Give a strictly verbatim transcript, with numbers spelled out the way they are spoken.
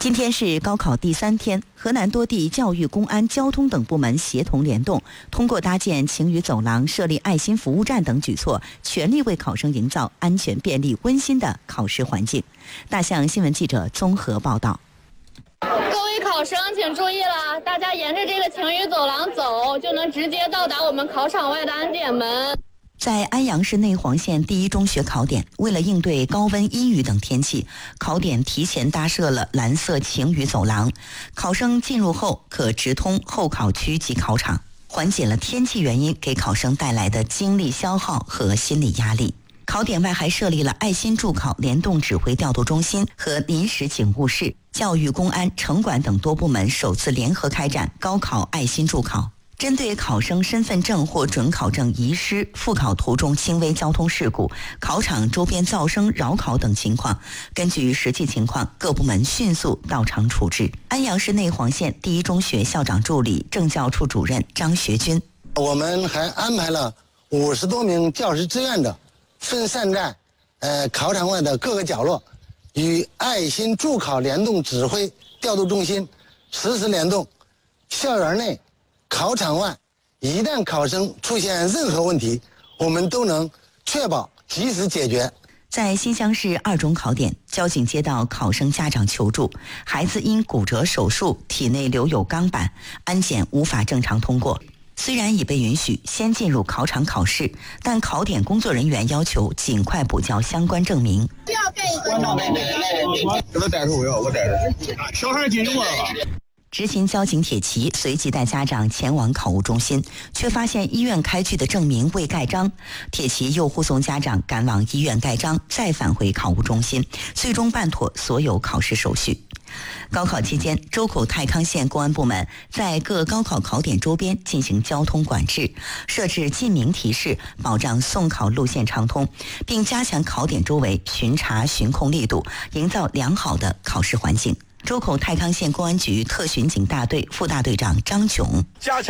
今天是高考第三天，河南多地教育、公安、交通等部门协同联动，通过搭建晴雨走廊、设立爱心服务站等举措，全力为考生营造安全、便利、温馨的考试环境。大象新闻记者综合报道。 各位考生请注意了，大家沿着这个晴雨走廊走，就能直接到达我们考场外的安检门。 在安阳市内黄县第一中学考点，为了应对高温、阴雨等天气，考点提前搭设了蓝色晴雨走廊，考生进入后可直通候考区及考场，缓解了天气原因给考生带来的精力消耗和心理压力。考点外还设立了爱心助考联动指挥调度中心和临时警务室，教育、公安、城管等多部门首次联合开展高考爱心助考。针对考生身份证或准考证遗失、复考途中轻微交通事故、考场周边噪声扰考等情况，根据实际情况，各部门迅速到场处置。安阳市内黄县第一中学校长助理、政教处主任张学军， 我们还安排了五十多名教师志愿者，分散在呃考场外的各个角落，与爱心助考联动指挥调度中心实时联动。校园内、考场外，一旦考生出现任何问题，我们都能确保及时解决。 在新乡市二中考点，交警接到考生家长求助，孩子因骨折手术，体内留有钢板，安检无法正常通过。虽然已被允许先进入考场考试，但考点工作人员要求尽快补交相关证明。 需要盖一个证明。 给他带着我要，我带着。小孩进去过了。 执勤交警铁骑随即带家长前往考务中心，却发现医院开具的证明未盖章。铁骑又护送家长赶往医院盖章，再返回考务中心，最终办妥所有考试手续。高考期间，周口太康县公安部门在各高考考点周边进行交通管制，设置禁鸣提示，保障送考路线畅通，并加强考点周围巡查巡控力度，营造良好的考试环境。周口太康县公安局特巡警大队副大队长张炯， 加强